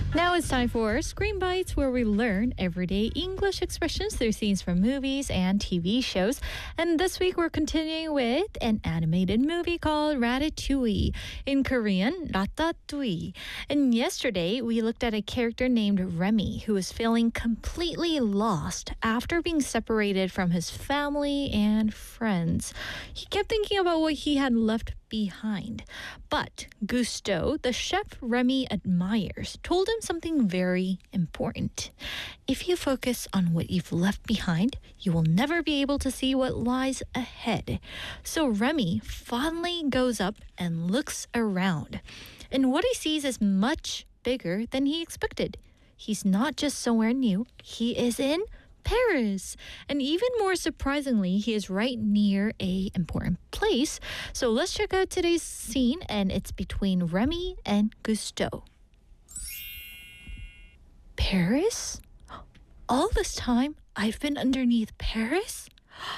Now it's time for Screen Bites, where we learn everyday English expressions through scenes from movies and TV shows. And this week we're continuing with an animated movie called Ratatouille, in Korean, Ratatouille. And yesterday we looked at a character named Remy, who was feeling completely lost after being separated from his family and friends. He kept thinking about what he had left behind. But Gusteau, the chef Remy admires, told him something very important. If you focus on what you've left behind, you will never be able to see what lies ahead. So Remy fondly goes up and looks around. And what he sees is much bigger than he expected. He's not just somewhere new, he is in Paris. And even more surprisingly, he is right near an important place. So let's check out today's scene, and it's between Remy and Gusteau. Paris? All this time, I've been underneath Paris?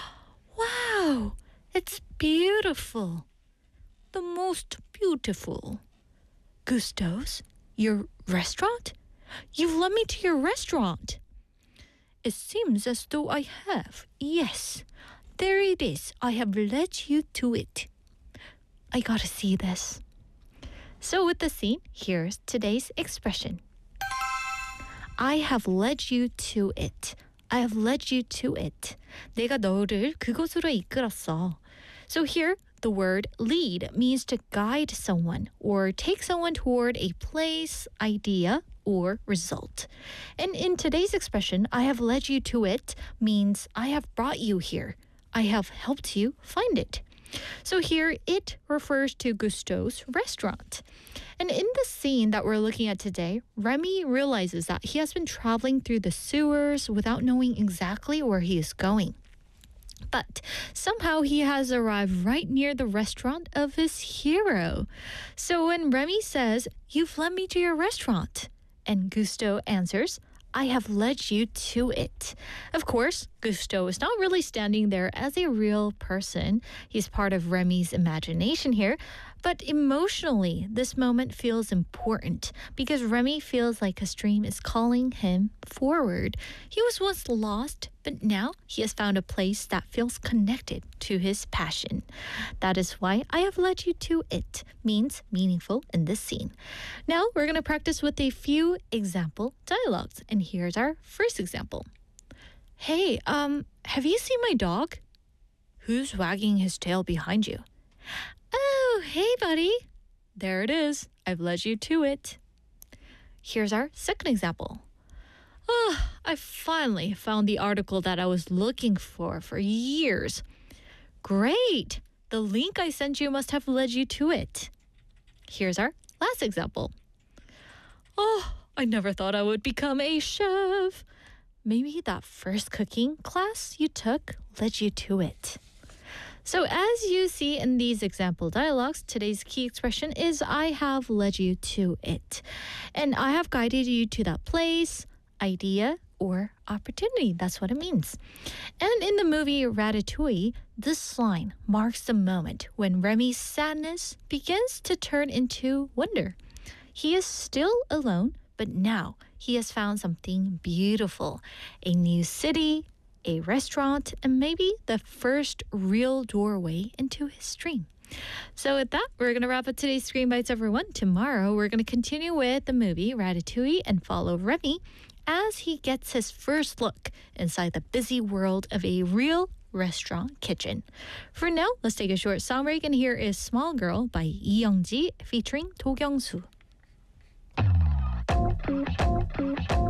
Wow, it's beautiful. The most beautiful. Gusteau's? Your restaurant? You've led me to your restaurant. It seems as though I have. Yes, there it is. I have led you to it. I gotta see this. So with the scene, here's today's expression. I have led you to it. I have led you to it. 내가 너를 그곳으로 이끌었어. So here, the word lead means to guide someone or take someone toward a place, idea, or result. And in today's expression, I have led you to it means I have brought you here. I have helped you find it. So here, it refers to Gusteau's restaurant. And in the scene that we're looking at today, Remy realizes that he has been traveling through the sewers without knowing exactly where he is going. But somehow he has arrived right near the restaurant of his hero. So when Remy says, "You've led me to your restaurant," and Gusteau answers, "I have led you to it." Of course, Gusteau is not really standing there as a real person. He's part of Remy's imagination here. But emotionally, this moment feels important because Remy feels like his dream is calling him forward. He was once lost, but now he has found a place that feels connected to his passion. That is why I have led you to it means meaningful in this scene. Now we're going to practice with a few example dialogues. And here's our first example. Hey, have you seen my dog? Who's wagging his tail behind you? Oh, hey, buddy. There it is. I've led you to it. Here's our second example. Oh, I finally found the article that I was looking for years. Great. The link I sent you must have led you to it. Here's our last example. Oh, I never thought I would become a chef. Maybe that first cooking class you took led you to it. So as you see in these example dialogues, today's key expression is I have led you to it. And I have guided you to that place, idea, or opportunity. That's what it means. And in the movie Ratatouille, this line marks the moment when Remy's sadness begins to turn into wonder. He is still alone, but now he has found something beautiful. A new city, a restaurant, and maybe the first real doorway into his dream. So with that, we're going to wrap up today's Screen Bites, everyone. Tomorrow, we're going to continue with the movie Ratatouille and follow Remy as he gets his first look inside the busy world of a real restaurant kitchen. For now, let's take a short song break, and here is Small Girl by Lee Young-ji featuring Do Kyung-soo.